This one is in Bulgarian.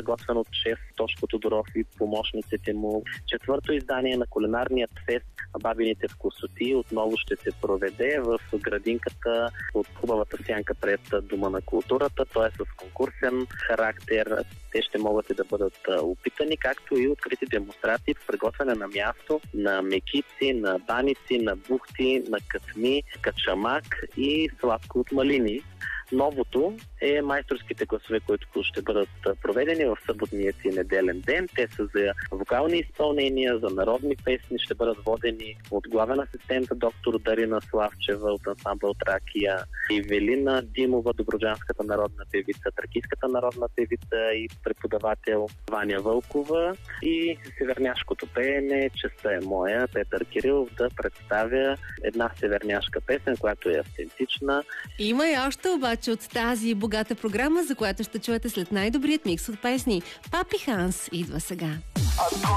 приготвен от шеф Тошко Тодоров и помощниците му. 4-то издание на кулинарният фест Бабините вкусоти отново ще се проведе в градинката от хубавата сянка пред Дома на културата. Той е с конкурсен характер. Те ще могат и да бъдат опитани, както и открити демонстрации в приготвяне на място на мекици, на баници, на бухти, на катми, качамак и сладко от малини. Новото е майсторските класове, които ще бъдат проведени в съботния и неделен ден. Те са за вокални изпълнения, за народни песни, ще бъдат водени от главен асистент доктор Дарина Славчева от ансамбъл Тракия, Ивелина Димова, добруджанската народна певица, тракийската народна певица и преподавател Ваня Вълкова и северняшкото пеене "Честа е моя" Петър Кирилов да представя една северняшка песен, която е автентична. Има и още обаче от тази богата програма, за която ще чуете след най-добрият микс от песни. Папи Ханс идва сега.